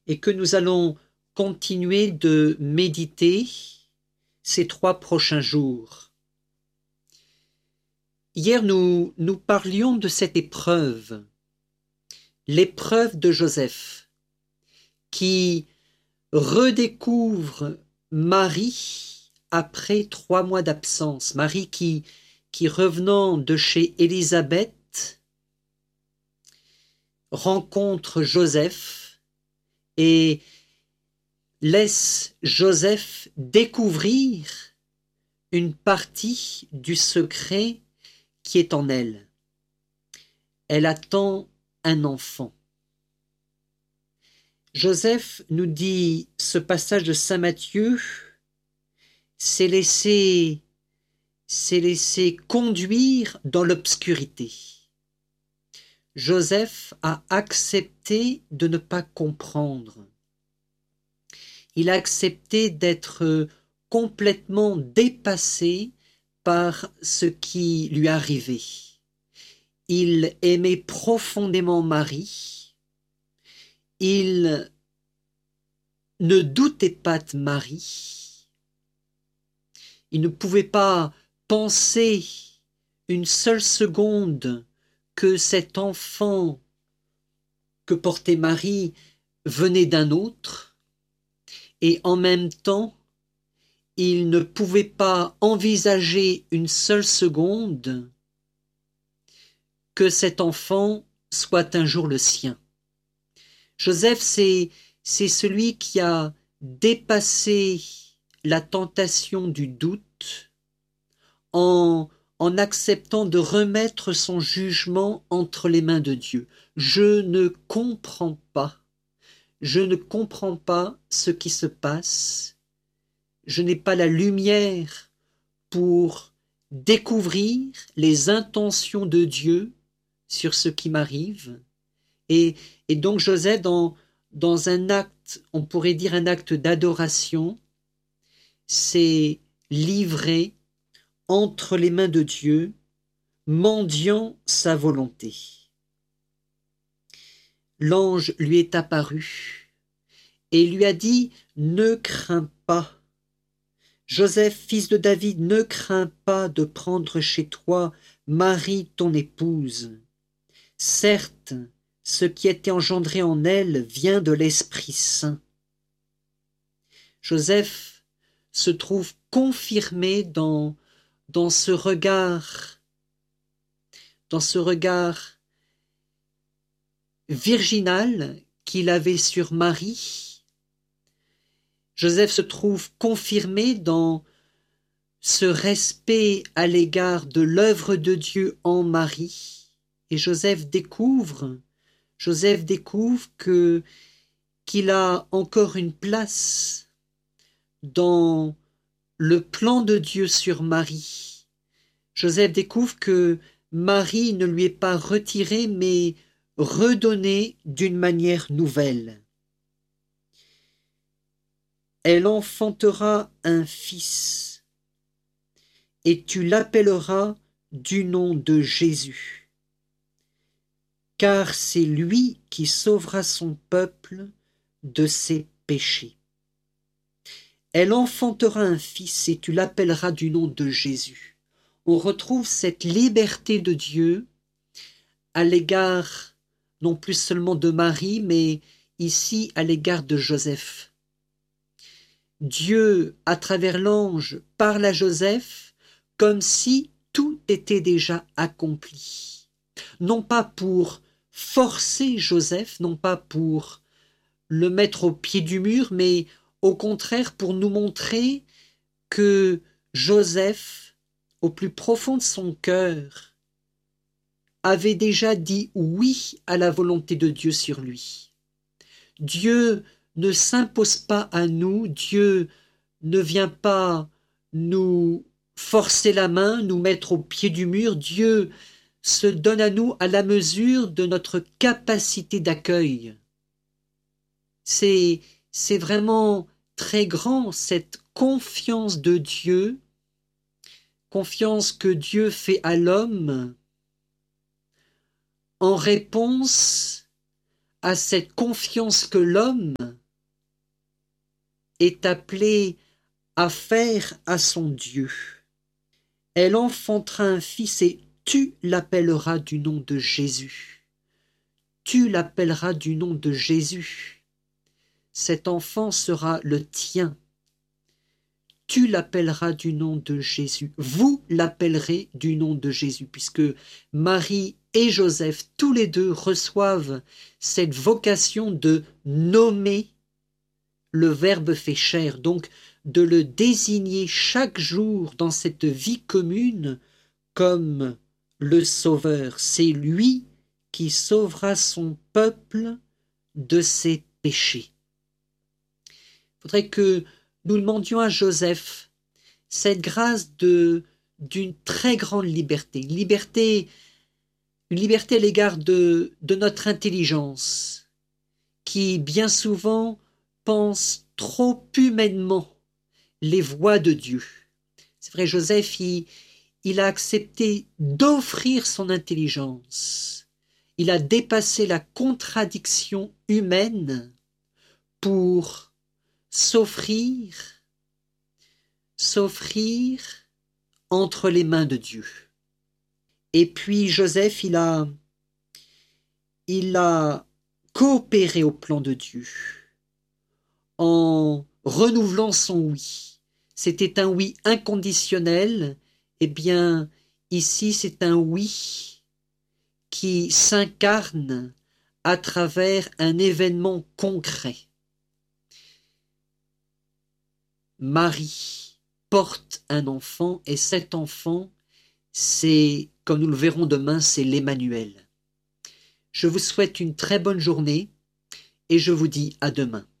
et que nous allons continuer de méditer ces 3 prochains jours. Hier, nous parlions de cette épreuve, l'épreuve de Joseph, qui redécouvre Marie après 3 mois d'absence. Marie qui revenant de chez Élisabeth, rencontre Joseph et laisse Joseph découvrir une partie du secret qui est en elle. Elle attend un enfant. Joseph, nous dit ce passage de saint Matthieu, s'est laissé conduire dans l'obscurité. Joseph a accepté de ne pas comprendre. Il a accepté d'être complètement dépassé par ce qui lui arrivait. Il aimait profondément Marie. Il ne doutait pas de Marie. Il ne pouvait pas penser une seule seconde que cet enfant que portait Marie venait d'un autre, et en même temps, il ne pouvait pas envisager une seule seconde que cet enfant soit un jour le sien. Joseph, c'est celui qui a dépassé la tentation du doute en acceptant de remettre son jugement entre les mains de Dieu. Je ne comprends pas ce qui se passe. Je n'ai pas la lumière pour découvrir les intentions de Dieu sur ce qui m'arrive. Et donc Joseph, dans un acte, on pourrait dire un acte d'adoration, s'est livré entre les mains de Dieu, mendiant sa volonté. L'ange lui est apparu et lui a dit « Ne crains pas, Joseph, fils de David, ne crains pas de prendre chez toi Marie, ton épouse. Certes, ce qui a été engendré en elle vient de l'Esprit Saint. » Joseph se trouve confirmé dans ce regard virginal qu'il avait sur Marie. Joseph se trouve confirmé dans ce respect à l'égard de l'œuvre de Dieu en Marie. Et Joseph découvre qu'il a encore une place dans le plan de Dieu sur Marie. Joseph découvre que Marie ne lui est pas retirée, mais redonnée d'une manière nouvelle. Elle enfantera un fils, et tu l'appelleras du nom de Jésus, car c'est lui qui sauvera son peuple de ses péchés. Elle enfantera un fils, et tu l'appelleras du nom de Jésus. On retrouve cette liberté de Dieu à l'égard non plus seulement de Marie, mais ici à l'égard de Joseph. Dieu, à travers l'ange, parle à Joseph comme si tout était déjà accompli. Non pas pour forcer Joseph, non pas pour le mettre au pied du mur, mais au contraire pour nous montrer que Joseph, au plus profond de son cœur, avait déjà dit oui à la volonté de Dieu sur lui. Dieu ne s'impose pas à nous, Dieu ne vient pas nous forcer la main, nous mettre au pied du mur. Dieu se donne à nous à la mesure de notre capacité d'accueil. C'est vraiment très grand, cette confiance de Dieu, confiance que Dieu fait à l'homme en réponse à cette confiance que l'homme est appelée à faire à son Dieu. Elle enfantera un fils et tu l'appelleras du nom de Jésus. Tu l'appelleras du nom de Jésus. Cet enfant sera le tien. Tu l'appelleras du nom de Jésus. Vous l'appellerez du nom de Jésus, puisque Marie et Joseph, tous les deux, reçoivent cette vocation de nommer le Verbe fait chair, donc de le désigner chaque jour dans cette vie commune comme le Sauveur. C'est lui qui sauvera son peuple de ses péchés. Il faudrait que nous demandions à Joseph cette grâce d'une très grande liberté, une liberté à l'égard de notre intelligence, qui bien souvent pense trop humainement les voies de Dieu. C'est vrai, Joseph, il a accepté d'offrir son intelligence. Il a dépassé la contradiction humaine pour s'offrir entre les mains de Dieu. Et puis Joseph, il a coopéré au plan de Dieu en renouvelant son oui. C'était un oui inconditionnel. Eh bien, ici, c'est un oui qui s'incarne à travers un événement concret. Marie porte un enfant et cet enfant, c'est, comme nous le verrons demain, c'est l'Emmanuel. Je vous souhaite une très bonne journée et je vous dis à demain.